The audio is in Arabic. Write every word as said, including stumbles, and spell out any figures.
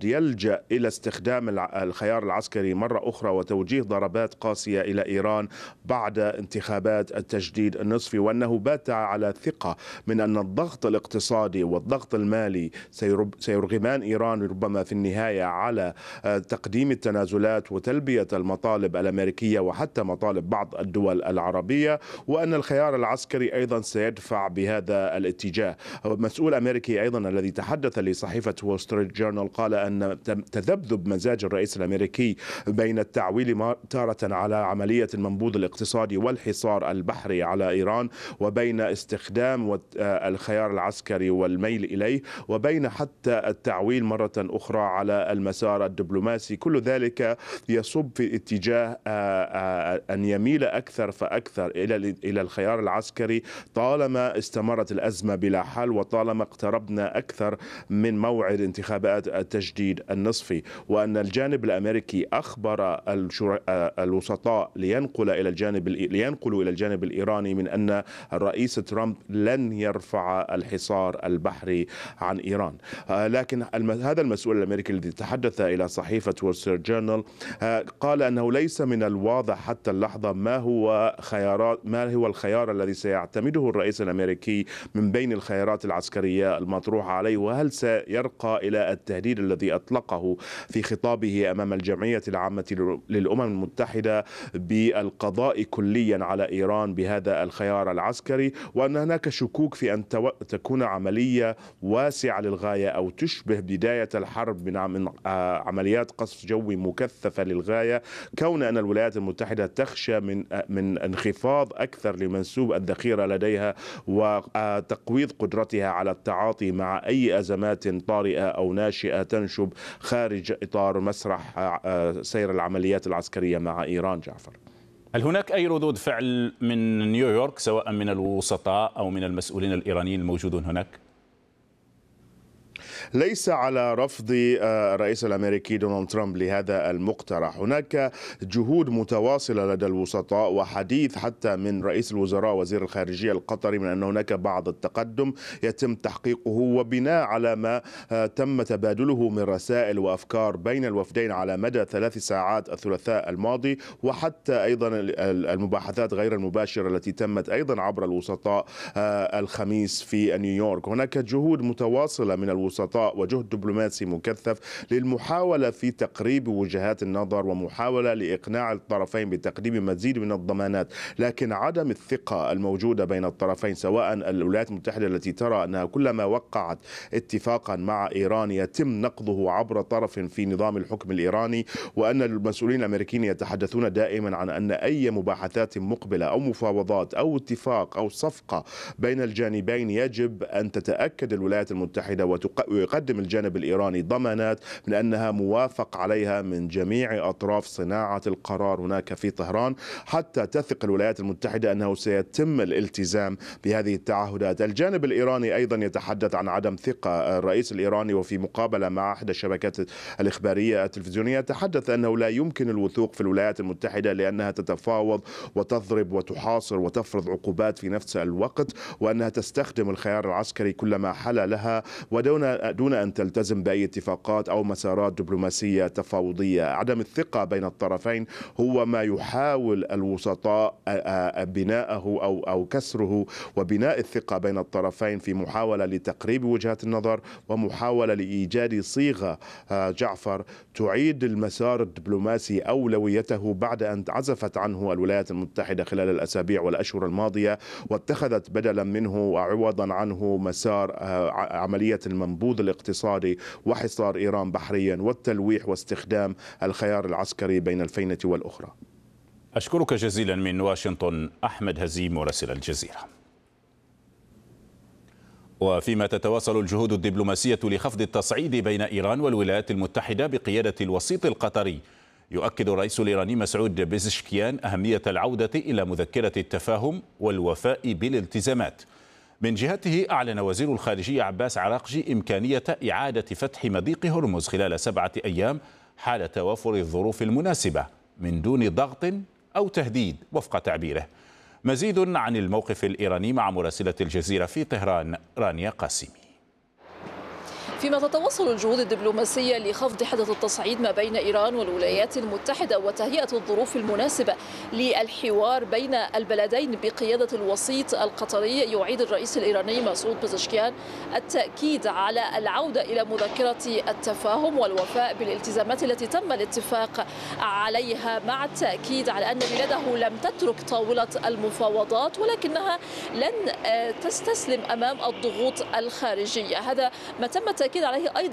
قد يلجأ إلى استخدام الخيار العسكري مرة أخرى وتوجيه ضربات قاسية إلى إيران بعد انتخابات التجديد النصفي، وأنه بات على ثقة من أن الضغط الاقتصادي والضغط المالي سيرغمان إيران ربما في النهاية على تقديم التنازلات وتلبية المطالب الأمريكية وحتى مطالب بعض الدول العربية، وأن الخيار العسكري أيضا سيدفع بهذا الاتجاه. مسؤول أمريكي أيضا الذي تحدث لصحيفة وول ستريت جورنال قال أن تذبذب مزاج الرئيس الأمريكي بين التعويل تارة على عملية المنبوذ الاقتصادي والحصار البحري على إيران، وبين استخدام الخيار العسكري والميل إليه، وبين حتى التعويل مرة أخرى على المسار الدبلوماسي. كل ذلك يصب في اتجاه أن يميل أكثر فأكثر إلى إلى الخيار العسكري طالما استمرت الأزمة بلا حل وطالما اقتربنا أكثر من موعد انتخابات التجديد النصفي، وأن الجانب الأمريكي أخبر الوسطاء لينقل إلى الجانب لينقلوا إلى الجانب الإيراني من أن الرئيس ترامب لن يرفع الحصار البحري عن إيران. لكن هذا المسؤول الأمريكي الذي تحدث إلى صحيفة وول ستريت جورنال قال أنه ليس من الواضح حتى اللحظة ما هو خيارات ما هو الخيار الذي سيعتمده الرئيس الأمريكي من بين الخيارات العسكرية المطروحة عليه، وهل سيرقى إلى التهديد الذي أطلقه في خطابه أمام الجمعية العامة للأمم المتحدة بالقضاء كليا على إيران بهذا الخيار العسكري، وأن هناك شكوك في أن تكون عملية واسعة للغاية أو تشبه بداية الحرب من عمليات قصف جوي مكثفة للغاية، كون أن الولايات المتحدة تخشى من من انخفاض أكثر لمنسوب الذخيرة لديها وتقويض قدرتها على التعاطي مع أي أزمات طارئة أو ناشئة تنشب خارج إطار مسرح سير العمليات العسكرية مع إيران. جعفر، هل هناك أي ردود فعل من نيويورك سواء من الوسطاء أو من المسؤولين الإيرانيين الموجودون هناك؟ ليس على رفض الرئيس الأمريكي دونالد ترامب لهذا المقترح. هناك جهود متواصلة لدى الوسطاء وحديث حتى من رئيس الوزراء وزير الخارجية القطري من أن هناك بعض التقدم يتم تحقيقه، وبناء على ما تم تبادله من رسائل وأفكار بين الوفدين على مدى ثلاث ساعات الثلاثاء الماضي، وحتى أيضا المباحثات غير المباشرة التي تمت أيضا عبر الوسطاء الخميس في نيويورك. هناك جهود متواصلة من الوسطاء وجهد دبلوماسي مكثف للمحاولة في تقريب وجهات النظر ومحاولة لإقناع الطرفين بتقديم مزيد من الضمانات، لكن عدم الثقة الموجودة بين الطرفين سواء الولايات المتحدة التي ترى أنها كلما وقعت اتفاقا مع إيران يتم نقضه عبر طرف في نظام الحكم الإيراني، وأن المسؤولين الأمريكيين يتحدثون دائما عن أن أي مباحثات مقبلة أو مفاوضات أو اتفاق أو صفقة بين الجانبين يجب أن تتأكد الولايات المتحدة ويقدم الجانب الإيراني ضمانات من أنها موافق عليها من جميع أطراف صناعة القرار هناك في طهران، حتى تثق الولايات المتحدة أنه سيتم الالتزام بهذه التعهدات. الجانب الإيراني أيضا يتحدث عن عدم ثقة. الرئيس الإيراني وفي مقابلة مع أحد الشبكات الإخبارية التلفزيونية تحدث أنه لا يمكن الوثوق في الولايات المتحدة لأنها تتفاوض وتضرب وتحاصر وتفرض عقوبات في نفس الوقت، وأنها تستخدم الخيار العسكري كلما حل لها ودون دون أن تلتزم بأي اتفاقات أو مسارات دبلوماسية تفاوضية. عدم الثقة بين الطرفين هو ما يحاول الوسطاء بناءه أو أو كسره وبناء الثقة بين الطرفين في محاولة لتقريب وجهات النظر ومحاولة لإيجاد صيغة جعفر تعيد المسار الدبلوماسي أولويته بعد أن عزفت عنه الولايات المتحدة خلال الأسابيع والأشهر الماضية واتخذت بدلا منه وعوضا عنه مسار عملية المنبوذ الاقتصادي وحصار إيران بحريا والتلويح واستخدام الخيار العسكري بين الفينة والأخرى. أشكرك جزيلا من واشنطن أحمد هزيم مراسل الجزيرة. وفيما تتواصل الجهود الدبلوماسية لخفض التصعيد بين إيران والولايات المتحدة بقيادة الوسيط القطري، يؤكد الرئيس الإيراني مسعود بيزشكيان أهمية العودة إلى مذكرة التفاهم والوفاء بالالتزامات. من جهته أعلن وزير الخارجية عباس عراقجي إمكانية إعادة فتح مضيق هرمز خلال سبعة أيام حال توافر الظروف المناسبة من دون ضغط أو تهديد وفق تعبيره. مزيد عن الموقف الإيراني مع مراسلة الجزيرة في طهران رانيا قاسمي. فيما تتواصل الجهود الدبلوماسية لخفض حدث التصعيد ما بين إيران والولايات المتحدة وتهيئة الظروف المناسبة للحوار بين البلدين بقيادة الوسيط القطري، يعيد الرئيس الإيراني مسعود بزشكيان التأكيد على العودة إلى مذكرة التفاهم والوفاء بالالتزامات التي تم الاتفاق عليها، مع التأكيد على أن بلاده لم تترك طاولة المفاوضات ولكنها لن تستسلم أمام الضغوط الخارجية. هذا ما تم التأكيد عليه أيضا